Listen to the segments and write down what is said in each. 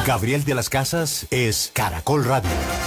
Gabriel de las Casas es Caracol Radio.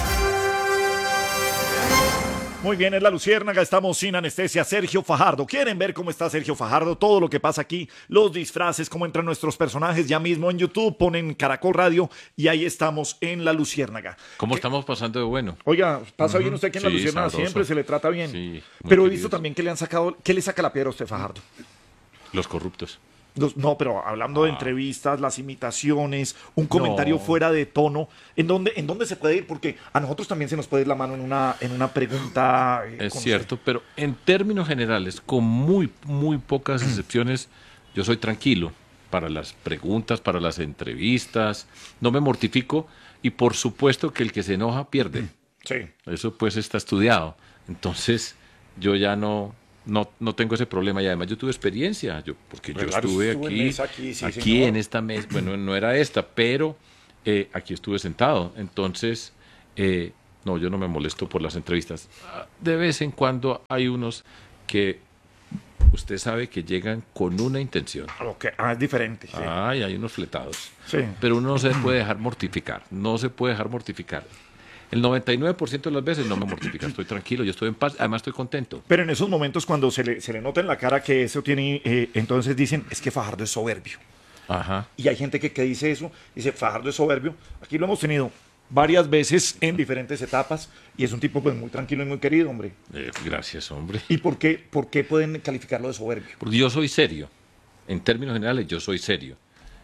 Muy bien, es La Luciérnaga, estamos sin anestesia. Sergio Fajardo, ¿quieren ver cómo está Sergio Fajardo? Todo lo que pasa aquí, los disfraces, cómo entran nuestros personajes, ya mismo en YouTube ponen Caracol Radio y ahí estamos en La Luciérnaga. ¿Cómo estamos pasando de bueno? Oiga, ¿pasa bien usted aquí en La Luciérnaga? Sabroso. Siempre se le trata bien. Sí, pero he queridos. visto también que le han sacado, ¿qué le saca la piedra a usted, Fajardo? Los corruptos. No, pero hablando de entrevistas, las imitaciones, un comentario fuera de tono, ¿en dónde se puede ir? Porque a nosotros también se nos puede ir la mano en una pregunta. Es cierto, pero en términos generales, con muy pocas excepciones, yo soy tranquilo para las preguntas, para las entrevistas, no me mortifico y por supuesto que el que se enoja pierde. Sí. Eso pues está estudiado. Entonces yo ya no tengo ese problema y además yo tuve experiencia, porque yo Claro, estuve estuvo en aquí, mesa aquí, sí, señor. en esta mesa, bueno, no era esta, pero aquí estuve sentado, entonces, no, yo no me molesto por las entrevistas. De vez en cuando hay unos que usted sabe que llegan con una intención. Okay. Es diferente. Sí. Ay, hay unos fletados. Sí. Pero uno no se puede dejar mortificar, no se puede dejar mortificar. El 99% de las veces no me mortifica, estoy tranquilo, yo estoy en paz, además estoy contento. Pero en esos momentos cuando se le nota en la cara que eso tiene, entonces dicen, es que Fajardo es soberbio. Ajá. Y hay gente que dice eso, dice, Fajardo es soberbio. Aquí lo hemos tenido varias veces en diferentes etapas y es un tipo pues muy tranquilo y muy querido, hombre. Gracias, hombre. ¿Y por qué pueden calificarlo de soberbio? Porque yo soy serio, en términos generales yo soy serio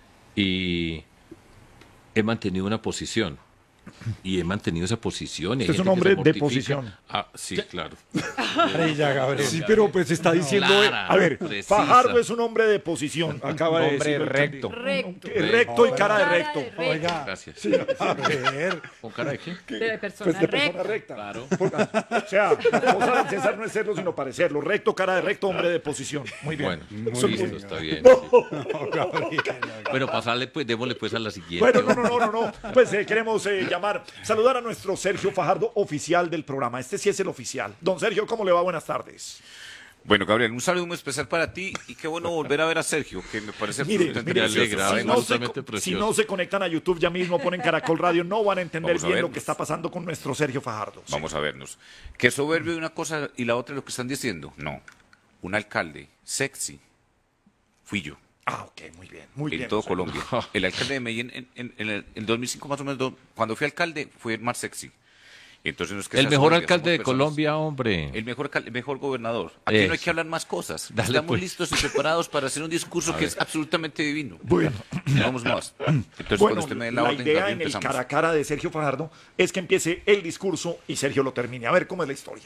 y he mantenido una posición. Y he mantenido esa posición. Usted es un hombre de posición. Ah, sí, claro. Sí, pero pues está diciendo, Clara, a ver, precisa. Fajardo es un hombre de posición. Acaba de Hombre decirlo. recto. Recto y cara de recto. Oiga, Gracias. a ver. ¿Con cara de qué? De persona Pues de persona recta. recta. Claro. O sea, la cosa del César no es serlo, sino parecerlo. Recto, cara de recto, hombre de posición. Muy bien. Bueno, listo, está bien. Sí. Bueno, pasarle, pues, démosle pues a la siguiente. Bueno, no. Pues queremos saludar a nuestro Sergio Fajardo, oficial del programa. Este sí es el oficial. Don Sergio, ¿cómo le va? Buenas tardes. Bueno, Gabriel, un saludo muy especial para ti y qué bueno volver a ver a Sergio, que me parece Mire, absolutamente me alegra, precioso. ¿saben? Absolutamente si precioso. no se conectan a YouTube ya mismo, ponen Caracol Radio, no van a entender Vamos a bien lo vernos. que está pasando con nuestro Sergio Fajardo. Sí. Vamos a vernos. ¿Qué soberbio de una cosa y la otra es lo que están diciendo? No. Un alcalde sexy fui yo. Ah, ok, muy bien. Muy En bien. todo Colombia. El alcalde de Medellín en el 2005 más o menos, cuando fui alcalde, fue el más sexy. Entonces, no es que El sea mejor soberbia, alcalde de somos personas. Colombia, hombre. El mejor gobernador. Aquí no hay Eso. que hablar más cosas. Dale, Estamos pues. listos y preparados para hacer un discurso que es absolutamente divino. Bueno. Vamos más. Entonces, cuando usted me dé la la orden, idea Gabriel, en el empezamos. cara a cara de Sergio Fajardo es que empiece el discurso y Sergio lo termine. A ver cómo es la historia.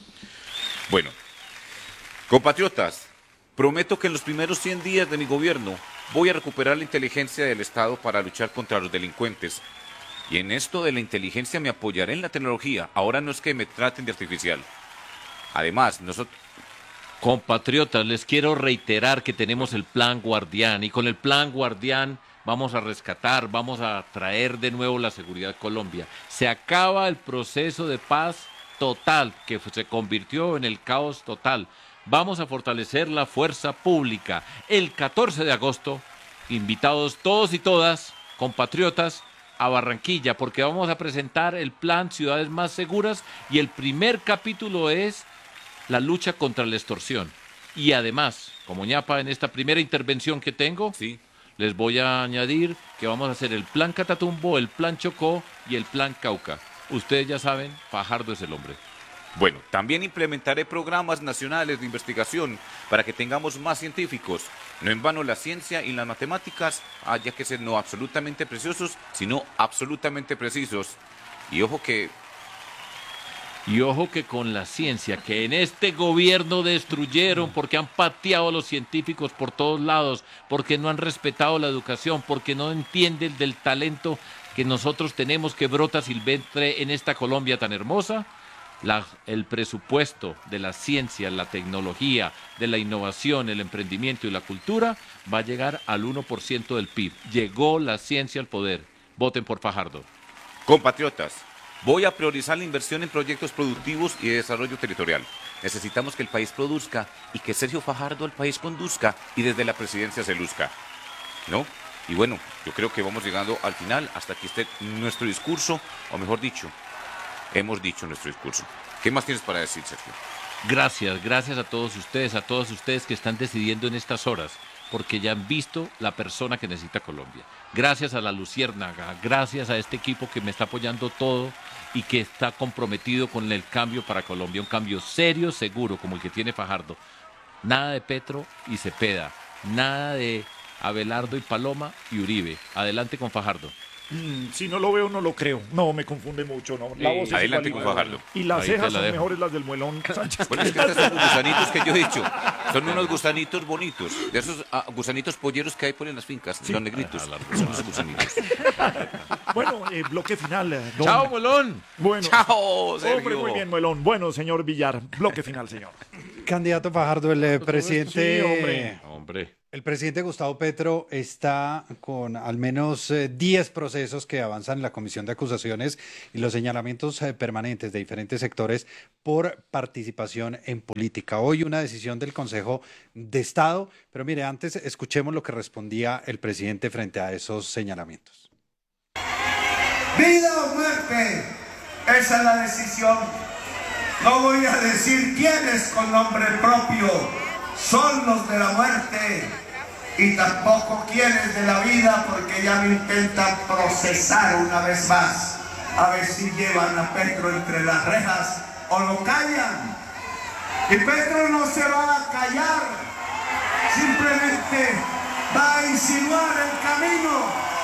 Bueno, compatriotas, prometo que en los primeros 100 días de mi gobierno voy a recuperar la inteligencia del Estado para luchar contra los delincuentes. Y en esto de la inteligencia me apoyaré en la tecnología. Ahora no es que me traten de artificial. Además, nosotros... Compatriotas, les quiero reiterar que tenemos el Plan Guardián y con el Plan Guardián vamos a rescatar, vamos a traer de nuevo la seguridad a Colombia. Se acaba el proceso de paz total que se convirtió en el caos total. Vamos a fortalecer la fuerza pública. El 14 de agosto, invitados todos y todas, compatriotas, a Barranquilla, porque vamos a presentar el plan Ciudades Más Seguras y el primer capítulo es la lucha contra la extorsión. Y además, como ñapa en esta primera intervención que tengo, Sí. les voy a añadir que vamos a hacer el plan Catatumbo, el plan Chocó y el plan Cauca. Ustedes ya saben, Fajardo es el hombre. Bueno, también implementaré programas nacionales de investigación para que tengamos más científicos. No en vano la ciencia y las matemáticas haya que ser no absolutamente preciosos, sino absolutamente precisos. Y ojo que Y ojo que con la ciencia, que en este gobierno destruyeron porque han pateado a los científicos por todos lados, porque no han respetado la educación, porque no entienden del talento que nosotros tenemos que brota silvestre en esta Colombia tan hermosa. El presupuesto de la ciencia, la tecnología, de la innovación, el emprendimiento y la cultura va a llegar al 1% del PIB. Llegó la ciencia al poder. Voten por Fajardo. compatriotas, voy a priorizar la inversión en proyectos productivos y de desarrollo territorial. Necesitamos que el país produzca y que Sergio Fajardo al país conduzca y desde la presidencia se luzca. ¿No? Y bueno, yo creo que vamos llegando al final hasta que esté nuestro discurso, o mejor dicho, hemos dicho nuestro discurso. ¿Qué más tienes para decir, Sergio? Gracias a todos ustedes que están decidiendo en estas horas, porque ya han visto la persona que necesita Colombia. Gracias a la Luciérnaga, gracias a este equipo que me está apoyando todo y que está comprometido con el cambio para Colombia, un cambio serio, seguro, como el que tiene Fajardo. Nada de Petro y Cepeda, nada de Abelardo y Paloma y Uribe. Adelante con Fajardo. Si no lo veo, no lo creo. No, me confunde mucho. No. La voz es Adelante igual, con Fajardo. Y las Ahí te cejas la son dejo. mejores las del muelón Sánchez. Bueno, es que estos son los gusanitos que yo he dicho. Son unos gusanitos bonitos. De esos gusanitos polleros que hay por en las fincas. Los negritos. Son esos gusanitos. Bueno, bloque final. Don- ¡Chao, Molón! Bueno, ¡Chao, Sergio! hombre, muy bien, Muelón. Bueno, señor Villar, bloque final, señor. Candidato Fajardo, el presidente. Sí, hombre. Hombre. El presidente Gustavo Petro está con al menos 10 procesos que avanzan en la Comisión de Acusaciones y los señalamientos permanentes de diferentes sectores por participación en política. Hoy una decisión del Consejo de Estado, pero mire, antes escuchemos lo que respondía el presidente frente a esos señalamientos. Vida o muerte, esa es la decisión. No voy a decir quiénes con nombre propio son los de la muerte y tampoco quiénes de la vida, porque ya me intentan procesar una vez más, a ver si llevan a Petro entre las rejas o lo callan. Y Petro no se va a callar, simplemente va a insinuar el camino,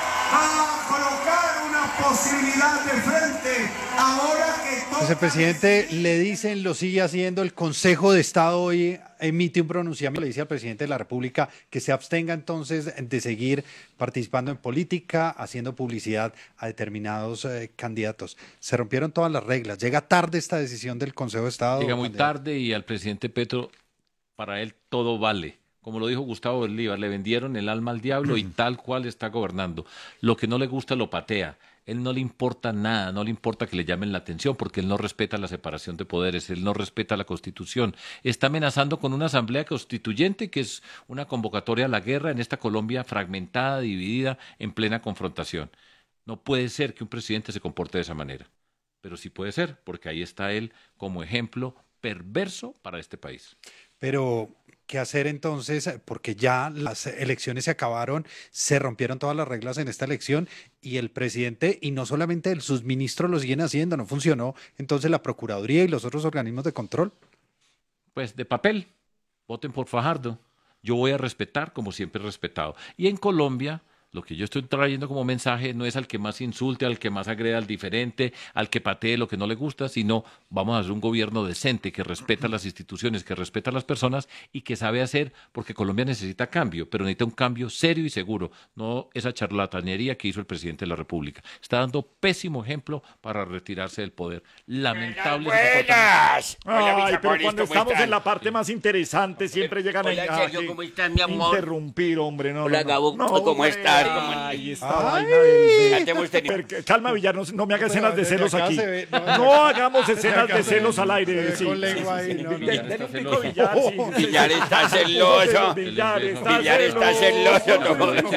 va a colocar una posibilidad de frente, ahora que todo... Pues el presidente le dicen, lo sigue haciendo, el Consejo de Estado hoy emite un pronunciamiento, le dice al presidente de la República que se abstenga entonces de seguir participando en política, haciendo publicidad a determinados candidatos. Se rompieron todas las reglas, llega tarde esta decisión del Consejo de Estado. Llega muy candidato. tarde y al presidente Petro, para él todo vale. Como lo dijo Gustavo Bolívar, le vendieron el alma al diablo y tal cual está gobernando. Lo que no le gusta lo patea. Él no le importa nada, no le importa que le llamen la atención porque él no respeta la separación de poderes, él no respeta la Constitución. Está amenazando con una asamblea constituyente que es una convocatoria a la guerra en esta Colombia fragmentada, dividida, en plena confrontación. No puede ser que un presidente se comporte de esa manera, pero sí puede ser, porque ahí está él como ejemplo perverso para este país. Pero, ¿qué hacer entonces? Porque ya las elecciones se acabaron, se rompieron todas las reglas en esta elección y el presidente, y no solamente él, sus ministros lo siguen haciendo, no funcionó. Entonces, la Procuraduría y los otros organismos de control. Pues de papel, voten por Fajardo. Yo voy a respetar como siempre he respetado. Y en Colombia, lo que yo estoy trayendo como mensaje no es al que más insulte, al que más agreda al diferente, al que patee lo que no le gusta, sino vamos a hacer un gobierno decente que respeta las instituciones, que respeta a las personas y que sabe hacer, porque Colombia necesita cambio, pero necesita un cambio serio y seguro, no esa charlatanería que hizo el presidente de la República. Está dando pésimo ejemplo para retirarse del poder. Lamentable. Buenas. Hola, mis Ay, pero amores, cuando ¿cómo estamos están? en la parte más interesante, siempre llegan Hola, a Sergio, ¿cómo estás, mi amor? interrumpir, hombre. No, Hola, no, Gabo, no, ¿cómo hombre, estás? Ay, esta Ay. vaina del- Ya te hemos tenido- Pero, calma, Villar, no me haga Pero escenas de desde celos acá aquí. se ve- No hagamos escenas acá de se ve- celos al se aire. ve Sí, con sí, lengua sí, ahí, sí. no, no. Denle un pico a celoso. Villar, sí, sí. Villar está celoso. Villar está Villar está celoso, no.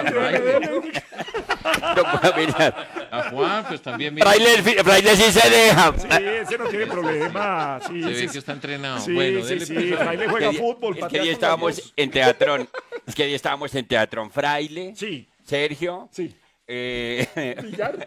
No puedo mirar. A Juan, pues también mira, Fraile sí se deja. Sí, ese no tiene problema. Sí, se ve sí, que está entrenado. sí, Bueno, sí, dele sí. pues, Fraile juega Es que fútbol. Es que patea hoy con las estábamos dos. en Teatrón. Es que hoy estábamos en Teatrón. Fraile, Sí, Sergio, sí. Villar,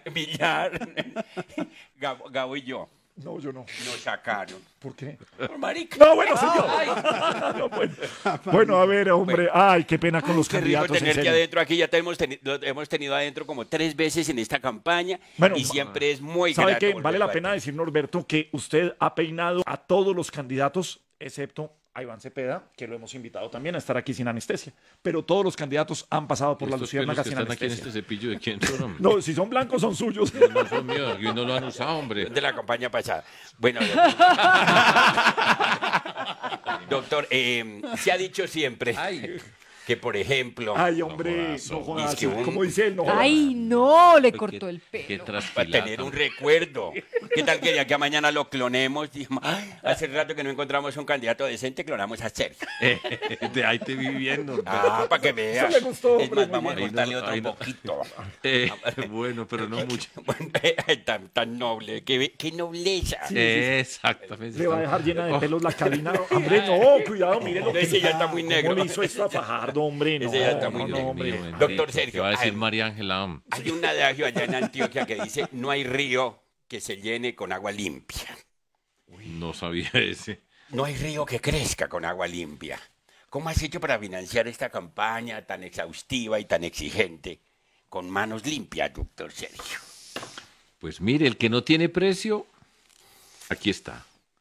Gabo y yo. No, yo no. Nos sacaron. ¿Por qué? Por marica. No, bueno, señor. No, bueno, a ver, hombre. Ay, qué pena con los Qué rico candidatos. en tenerte serio. adentro aquí, ya te hemos tenido adentro como 3 veces en esta campaña Bueno, y siempre es muy ¿Sabe grato qué? volverlo Vale la a pena ver. decir, Norberto, que usted ha peinado a todos los candidatos, excepto a Iván Cepeda, que lo hemos invitado también a estar aquí sin anestesia. Pero todos los candidatos han pasado por la estos luciérnaga pelos que sin están aquí en anestesia. este cepillo, ¿de quién son, hombre? No, si son blancos son suyos. No son míos, y no lo han usado, hombre. De la campaña pasada. Bueno, doctor, se ha dicho siempre, Ay, que por ejemplo, Ay, hombre, no jodas, es que un- como dice él, no jodas. Ay, no, le Qué- cortó el qué pelo. para traspilata. tener un recuerdo. ¿Qué tal que de aquí a mañana lo clonemos? Dijimos, "Ay, hace rato que no encontramos un candidato decente, clonamos a Sergio. De ahí te vi viendo. Ah, para que veas. Eso me gustó, Es más, hombre, vamos a muy bien. cortarle Ahí otro no- poquito. Bueno, pero no mucho. Bueno, tan noble, qué nobleza. Exactamente. Le va a dejar llena de pelos la cabina. Hombre, no, cuidado, mire lo que Ese ya está muy negro. ¿Cómo le hizo esto a Fajardo, hombre? No, Ese ya está muy no, negro. no, hombre. Doctor ¿Qué Sergio, va a decir ay. María Ángela? Hay un adagio allá en Antioquia que dice, no hay río que se llene con agua limpia. No sabía ese. No hay río que crezca con agua limpia. ¿Cómo has hecho para financiar esta campaña tan exhaustiva y tan exigente con manos limpias, doctor Sergio? Pues mire, el que no tiene precio, aquí está.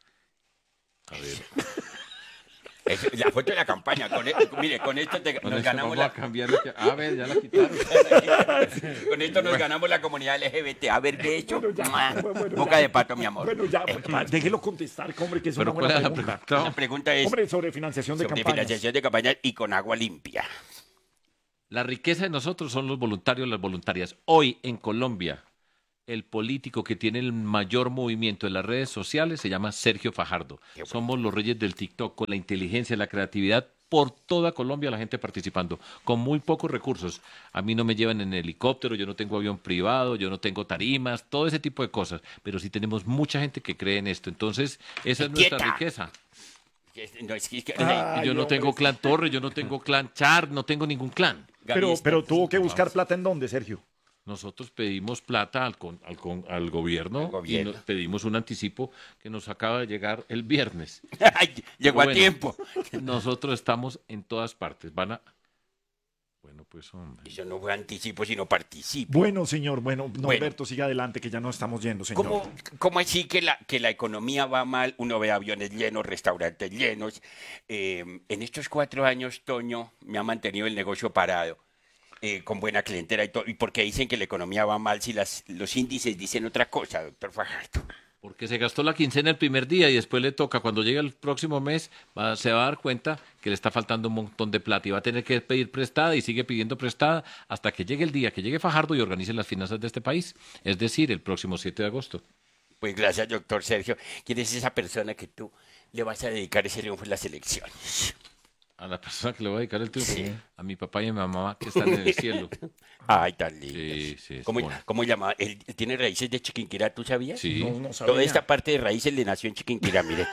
A ver. La foto de la campaña. Mire, con esto Con nos esto ganamos vamos a cambiar. A ver, ya la quitaron. Con esto nos ganamos la comunidad LGBT. A ver, de hecho, Bueno, ya, bueno, boca ya. de pato, mi amor. Bueno, ya, déjelo contestar, hombre, que es Pero una ¿cuál buena era la pregunta. pregunta? La pregunta es Hombre, sobre financiación de sobre campañas. financiación de campañas y con agua limpia. La riqueza de nosotros son los voluntarios, las voluntarias. Hoy en Colombia, el político que tiene el mayor movimiento en las redes sociales se llama Sergio Fajardo. Qué bueno. Somos los reyes del TikTok con la inteligencia, la creatividad. Por toda Colombia la gente participando, con muy pocos recursos. A mí no me llevan en helicóptero, yo no tengo avión privado, yo no tengo tarimas, todo ese tipo de cosas. Pero sí tenemos mucha gente que cree en esto. Entonces, esa es nuestra ¡Quieta! riqueza. No, es que- Ah, Y yo Ay, no hombre, tengo sí. clan Torres, yo no tengo clan Char, no tengo ningún clan. Pero, Gaby, pero tuvo que buscar plata en dónde, Sergio. Nosotros pedimos plata al gobierno, Al gobierno. y pedimos un anticipo que nos acaba de llegar el viernes. Ay, llegó a Bueno. tiempo. Nosotros estamos en todas partes. Bueno, pues hombre. Eso no fue anticipo, sino participo. Bueno, señor, bueno, Bueno. Norberto, siga adelante, que ya no estamos yendo, señor. ¿Cómo así que la economía va mal? Uno ve aviones llenos, restaurantes llenos. En estos 4 años, Toño me ha mantenido el negocio parado, con buena clientela y todo. ¿Y por qué dicen que la economía va mal si los índices dicen otra cosa, doctor Fajardo? Porque se gastó la quincena el primer día y después le toca, cuando llegue el próximo mes, se va a dar cuenta que le está faltando un montón de plata y va a tener que pedir prestada y sigue pidiendo prestada hasta que llegue el día que llegue Fajardo y organice las finanzas de este país. Es decir, el próximo 7 de agosto. Pues gracias, doctor Sergio. ¿Quién es esa persona que tú le vas a dedicar ese triunfo en las elecciones? A la persona que le voy a dedicar el triunfo, Sí. a mi papá y a mi mamá que están en el cielo. Ay, tan lindo. Sí, sí, es ¿Cómo, bueno. cómo llama? Él tiene raíces de Chiquinquirá, ¿tú sabías? Sí. No sabía. Toda esta parte de raíces le nació en Chiquinquirá, mire.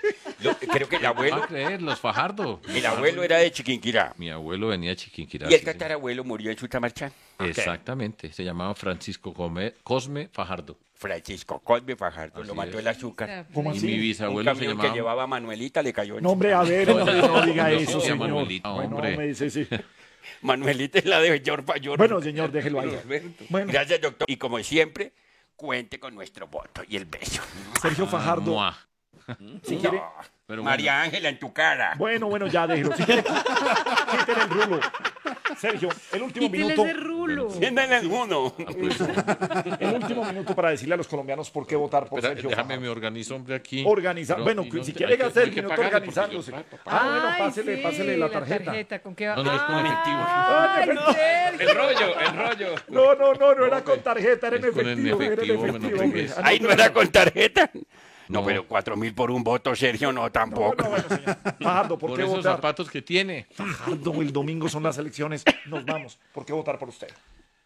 Creo que el Va abuelo, a creer, los Fajardo. el abuelo era de Chiquinquirá. Mi abuelo venía de Chiquinquirá. Y el sí, señor. tatarabuelo murió en Sutamarchán. Exactamente, se llamaba Francisco Cosme Fajardo. Francisco Cosme Fajardo, Así lo mató es. el azúcar. ¿Cómo Y así? mi Un bisabuelo se camión que llamaba... llevaba a Manuelita le cayó en No, hombre, a ver, no diga No, eso, sí, señor. Manuelita, Bueno, hombre. me dice, sí. Manuelita es la de Yorba Yorba. Bueno, señor, déjelo ahí. Bueno, Gracias, doctor. Y como siempre, cuente con nuestro voto y el beso. Sergio Fajardo, Mua. si quiere... Pero María Ángela en tu cara. Bueno, ya déjelo. Si quiere, quítele el rulo. Sergio, el último Quítele minuto. ese rulo. Tienen el uno. El último minuto para decirle a los colombianos por qué votar por Espera, Sergio déjame, Fajardo. me organizo, hombre, aquí. Organiza, Pero- bueno, y no si te- quiere hay que- gastar el hay que minuto pagarle porque organizándose. yo- Bueno, Ay, pásele sí, la tarjeta. ¿Con qué va? No, no, es con efectivo. Ay, Sergio. rollo. No era con tarjeta, era en Es con efectivo. Era en efectivo, me efectivo, lo hombre. pegues. Ahí no era con tarjeta. No, No. pero 4.000 por un voto, Sergio, no, tampoco. No, bueno, señor. Fajardo, ¿por Por qué esos votar? zapatos que tiene. Fajardo, el domingo son las elecciones. Nos vamos. ¿Por qué votar por usted?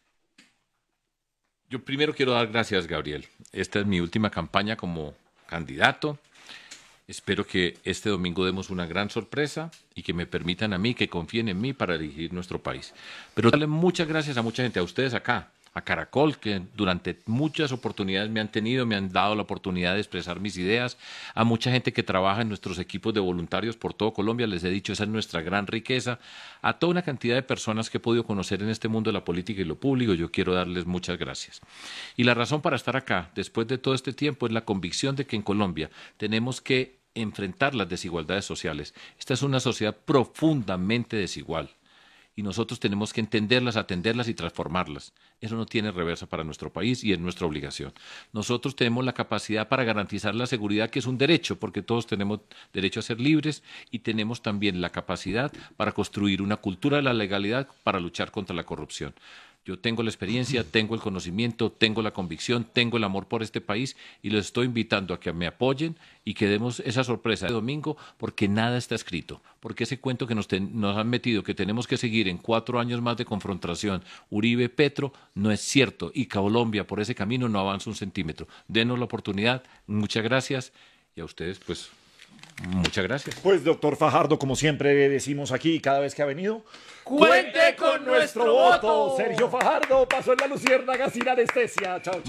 Yo primero quiero dar gracias, Gabriel. Esta es mi última campaña como candidato. Espero que este domingo demos una gran sorpresa y que me permitan a mí, que confíen en mí para dirigir nuestro país. Pero darle muchas gracias a mucha gente, a ustedes acá, a Caracol, que durante muchas oportunidades me han tenido, me han dado la oportunidad de expresar mis ideas, a mucha gente que trabaja en nuestros equipos de voluntarios por todo Colombia, les he dicho, esa es nuestra gran riqueza, a toda una cantidad de personas que he podido conocer en este mundo de la política y lo público, yo quiero darles muchas gracias. Y la razón para estar acá, después de todo este tiempo, es la convicción de que en Colombia tenemos que enfrentar las desigualdades sociales. Esta es una sociedad profundamente desigual. y nosotros tenemos que entenderlas, atenderlas y transformarlas. Eso no tiene reversa para nuestro país y es nuestra obligación. Nosotros tenemos la capacidad para garantizar la seguridad, que es un derecho, porque todos tenemos derecho a ser libres, y tenemos también la capacidad para construir una cultura de la legalidad para luchar contra la corrupción. Yo tengo la experiencia, tengo el conocimiento, tengo la convicción, tengo el amor por este país y los estoy invitando a que me apoyen y que demos esa sorpresa de domingo, porque nada está escrito, porque ese cuento que nos han metido, que tenemos que seguir en 4 años más de confrontación, Uribe-Petro, no es cierto, y Colombia por ese camino no avanza un centímetro. Denos la oportunidad, muchas gracias, y a ustedes pues muchas gracias. Pues doctor Fajardo, como siempre decimos aquí cada vez que ha venido, ¡Cuente con nuestro voto! Sergio Fajardo pasó en la Luciérnaga sin anestesia. Chao, chao.